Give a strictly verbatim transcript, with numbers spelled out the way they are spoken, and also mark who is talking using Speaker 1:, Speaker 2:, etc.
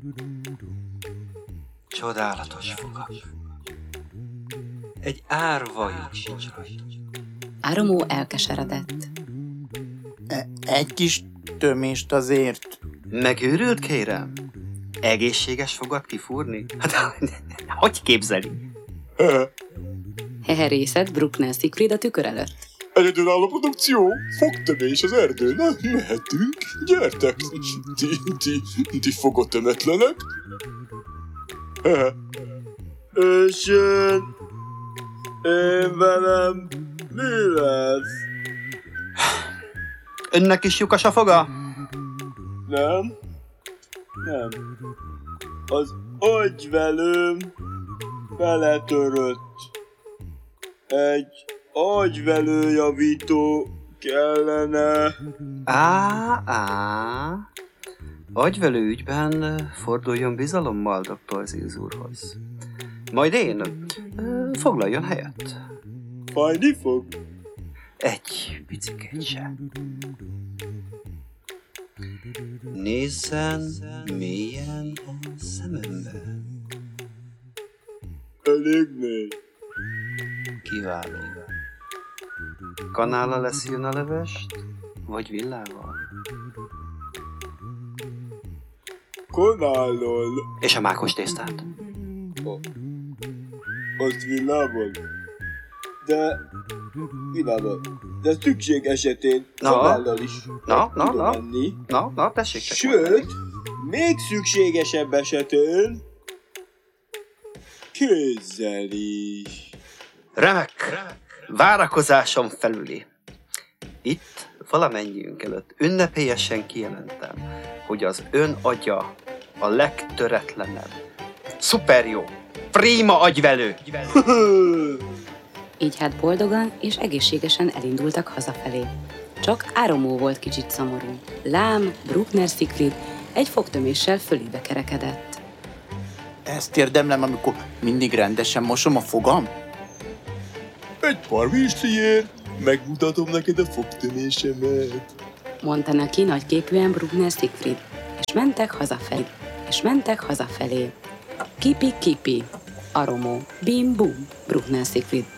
Speaker 1: Csodálatos fogak. Egy árvajuk sincs rajta.
Speaker 2: Áramó elkeseredett.
Speaker 3: E- egy kis tömést azért.
Speaker 1: Megőrült, kérem? Egészséges fogat kifúrni? Hát, hogy képzeli?
Speaker 2: Heherészett Bruckner Siegfried a tükör előtt.
Speaker 4: Egyedülálló produkció, fogtömés az erdőn, na, mehetünk, gyertek, ti, ti, ti fogotemetlenek. És én, én velem mi lesz?
Speaker 1: Önnek is lyukas a foga?
Speaker 4: Nem, nem, az agyvelőm beletörött. Egy agyvelőjavító kellene.
Speaker 1: Á, á. Agyvelő ügyben forduljon bizalommal doktor Zilz úrhoz. Majd én ö, foglaljon helyet.
Speaker 4: Fájni fog?
Speaker 1: Egy picikét sem. Nézzen mélyen a szemembe.
Speaker 4: Elég mély.
Speaker 1: Kiváló. Kanállal leszűn a levest, vagy villával?
Speaker 4: Kanállal.
Speaker 1: És a mákos tésztát?
Speaker 4: Azt villával. De... Villával. De szükség esetén
Speaker 1: Na?
Speaker 4: kanállal is
Speaker 1: Na,
Speaker 4: meg
Speaker 1: na,
Speaker 4: tudom
Speaker 1: na.
Speaker 4: enni.
Speaker 1: Na, na, tessék csak mondani.
Speaker 4: Sőt, még szükségesebb esetén kézzel is.
Speaker 1: Remek! Várakozásom felüli. Itt valamennyiünk előtt ünnepélyesen kijelentem, hogy az ön agya a legtöretlenebb, szuper jó, prima agyvelő.
Speaker 2: Így hát boldogan és egészségesen elindultak hazafelé. Csak Áramó volt kicsit szomorú. Lám, Bruckner Siegfried egy fogtöméssel fölébe kerekedett.
Speaker 3: Ezt érdemlem, amikor mindig rendesen mosom a fogam?
Speaker 4: Egy pár virsliért megmutatom neked a fogtömésemet.
Speaker 2: Mondta neki nagyképűen Bruckner Siegfried, és mentek hazafelé, és mentek hazafelé. Kipi-kipi, Áramó, bim-bum, Bruckner Siegfried.